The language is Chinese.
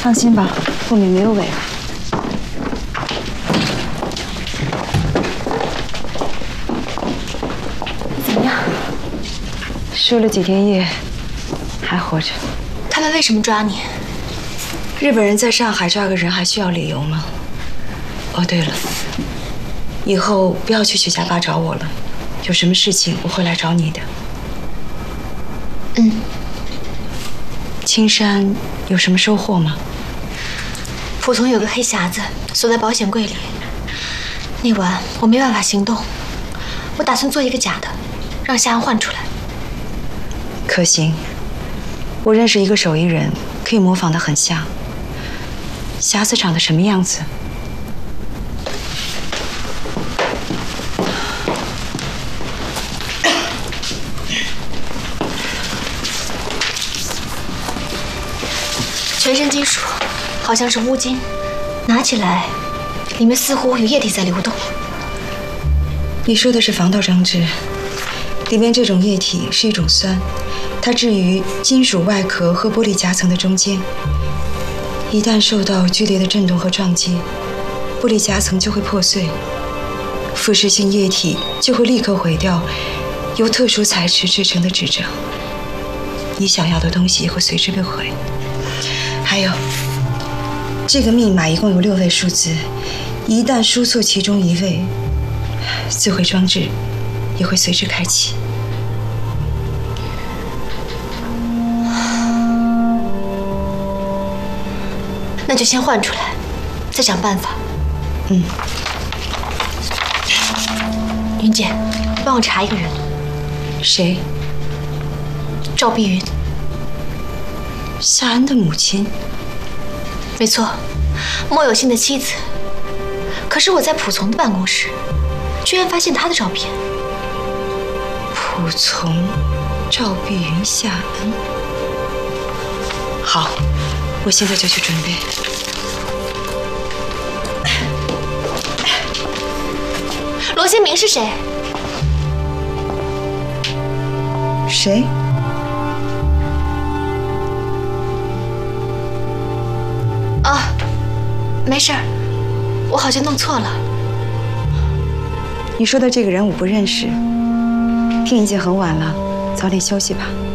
放心吧，后面没有尾巴。 你怎么样？ 输了几天液，还活着。 他们为什么抓你？ 日本人在上海抓个人还需要理由吗？哦，对了，以后不要去曲家坝找我了，有什么事情我会来找你的。 嗯。 青山有什么收获吗？ 蒲从有个黑匣子锁在保险柜里，那晚我没办法行动，我打算做一个假的，让夏安换出来。 可行，我认识一个手艺人，可以模仿得很像。匣子长得什么样子？ 全身金属，好像是乌金，拿起来，里面似乎有液体在流动。 你说的是防盗装置，里面这种液体是一种酸，它置于金属外壳和玻璃夹层的中间。一旦受到剧烈的震动和撞击，玻璃夹层就会破碎，腐蚀性液体就会立刻毁掉由特殊材质制成的纸张，你想要的东西也会随之被毁。还有，这个密码一共有6位数字，一旦输错其中1位，自毁装置也会随之开启。 那就先换出来，再想办法。 嗯。 云姐，帮我查一个人。 谁？ 赵碧云。 夏安的母亲。 没错，莫有心的妻子。可是我在蒲从的办公室，居然发现他的照片。 蒲从、赵碧云、夏安。好，我现在就去准备。 罗新明是谁？ 谁？ 啊，没事儿，我好像弄错了。 你说的这个人我不认识。天已经很晚了，早点休息吧。